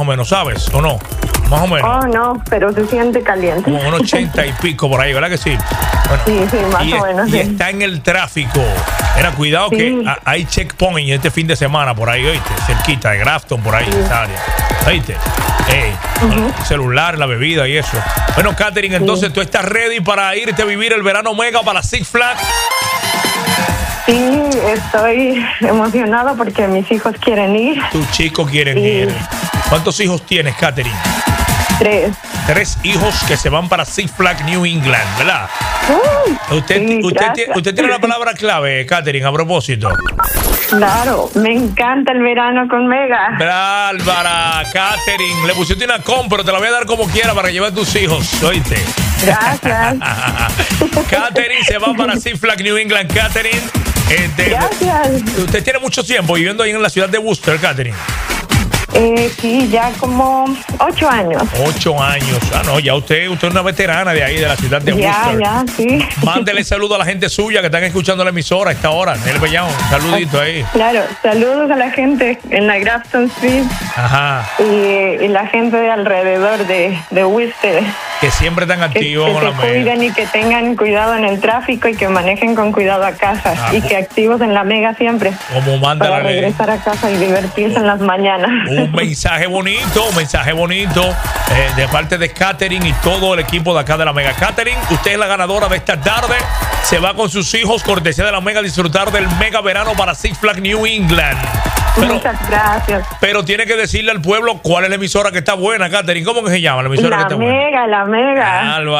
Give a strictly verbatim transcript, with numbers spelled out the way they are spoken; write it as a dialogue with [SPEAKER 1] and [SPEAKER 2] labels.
[SPEAKER 1] o menos, ¿sabes? ¿O no? Más o menos.
[SPEAKER 2] Oh, no, pero se siente caliente.
[SPEAKER 1] Como un ochenta y pico por ahí, ¿verdad que sí?
[SPEAKER 2] Bueno, sí, sí, más
[SPEAKER 1] y
[SPEAKER 2] o menos.
[SPEAKER 1] Y
[SPEAKER 2] sí.
[SPEAKER 1] está en el tráfico. Era cuidado sí. que a, hay checkpoint este fin de semana por ahí, ¿oíste? Cerquita de Grafton, por ahí, sí. esa área. ¿Oíste? Hey, uh-huh. El celular, la bebida y eso. Bueno, Katherine, entonces sí. tú estás ready para irte a vivir el verano mega para Six Flags.
[SPEAKER 2] Sí, estoy emocionada porque mis hijos quieren ir.
[SPEAKER 1] Tus chicos quieren sí. ir. ¿Cuántos hijos tienes, Katherine?
[SPEAKER 2] Tres.
[SPEAKER 1] Tres hijos que se van para Six Flags New England, ¿verdad? Uh, usted,
[SPEAKER 2] sí,
[SPEAKER 1] usted, tiene, usted tiene la palabra clave, Katherine, a propósito.
[SPEAKER 2] Claro, me encanta el verano con Mega.
[SPEAKER 1] Bárbara, Katherine, le pusiste una com, pero te la voy a dar como quiera para llevar a tus hijos, ¿oíste?
[SPEAKER 2] Gracias.
[SPEAKER 1] Katherine se va para Six Flags New England, Katherine. Eh, de,
[SPEAKER 2] Gracias.
[SPEAKER 1] De, usted tiene mucho tiempo viviendo ahí en la ciudad de Worcester, Katherine.
[SPEAKER 2] Eh, sí, ya como ocho años.
[SPEAKER 1] Ocho años. Ah, no, ya usted, usted es una veterana de ahí, de la ciudad de
[SPEAKER 2] ya,
[SPEAKER 1] Worcester.
[SPEAKER 2] Ya, sí.
[SPEAKER 1] Mándele saludo a la gente suya que están escuchando la emisora a esta hora. Él veía un saludito ahí.
[SPEAKER 2] Claro, saludos a la gente en la Grafton Street.
[SPEAKER 1] Ajá.
[SPEAKER 2] Y, y la gente de alrededor de, de Worcester.
[SPEAKER 1] Que siempre están activos
[SPEAKER 2] que, que
[SPEAKER 1] con la
[SPEAKER 2] mega. Que se cuiden y que tengan cuidado en el tráfico y que manejen con cuidado a casa. Ah, y que activos en la mega siempre.
[SPEAKER 1] Como manda
[SPEAKER 2] para
[SPEAKER 1] la ley.
[SPEAKER 2] regresar a casa y divertirse oh. en las mañanas.
[SPEAKER 1] Un mensaje bonito, un mensaje bonito eh, de parte de Katherine y todo el equipo de acá de la Mega. Katherine, usted es la ganadora de esta tarde. Se va con sus hijos, cortesía de la Mega, a disfrutar del mega verano para Six Flags New England.
[SPEAKER 2] Pero, Muchas gracias.
[SPEAKER 1] Pero tiene que decirle al pueblo cuál es la emisora que está buena, Katherine. ¿Cómo que se llama la emisora
[SPEAKER 2] la
[SPEAKER 1] que está
[SPEAKER 2] mega,
[SPEAKER 1] buena?
[SPEAKER 2] La Mega, la Mega.
[SPEAKER 1] Alba.